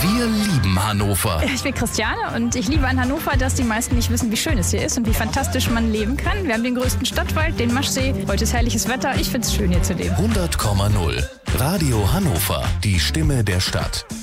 Wir lieben Hannover. Ich bin Christiane und ich liebe an Hannover, dass die meisten nicht wissen, wie schön es hier ist und wie fantastisch man leben kann. Wir haben den größten Stadtwald, den Maschsee. Heute ist herrliches Wetter. Ich finde es schön, hier zu leben. 100,0. Radio Hannover. Die Stimme der Stadt.